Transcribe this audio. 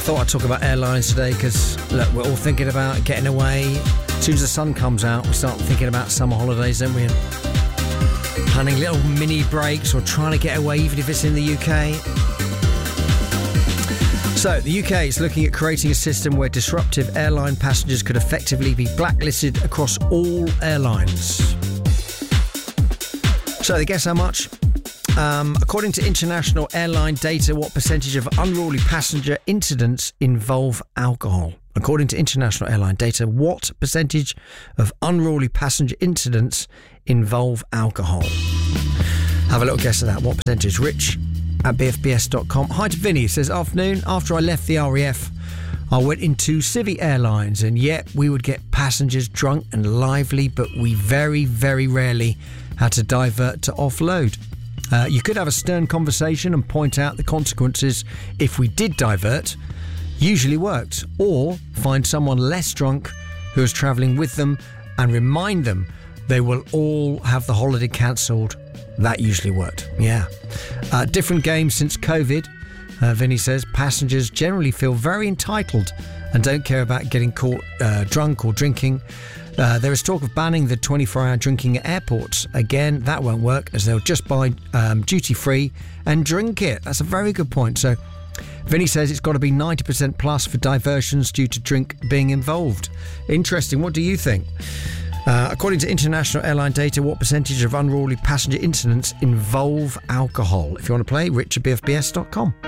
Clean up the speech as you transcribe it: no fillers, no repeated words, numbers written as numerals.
thought I'd talk about airlines today because, look, we're all thinking about getting away. As soon as the sun comes out, we start thinking about summer holidays, don't we? And planning little mini breaks or trying to get away, even if it's in the UK. So, the UK is looking at creating a system where disruptive airline passengers could effectively be blacklisted across all airlines. So, guess how much? According to international airline data, what percentage of unruly passenger incidents involve alcohol? According to international airline data, what percentage of unruly passenger incidents involve alcohol? Have a little guess at that. What percentage? Rich at bfbs.com. Hi to Vinny. He says, afternoon. After I left the RAF, I went into Civvy Airlines, and yet we would get passengers drunk and lively, but we very, very rarely had to divert to offload. You could have a stern conversation and point out the consequences if we did divert. Usually worked. Or find someone less drunk who is travelling with them and remind them they will all have the holiday cancelled. That usually worked. Yeah. Different game since COVID. Vinny says passengers generally feel very entitled and don't care about getting caught drunk or drinking. There is talk of banning the 24-hour drinking at airports. Again, that won't work as they'll just buy duty-free and drink it. That's a very good point. So Vinny says it's got to be 90% plus for diversions due to drink being involved. Interesting. What do you think? According to international airline data, what percentage of unruly passenger incidents involve alcohol? If you want to play, rich at bfbs.com.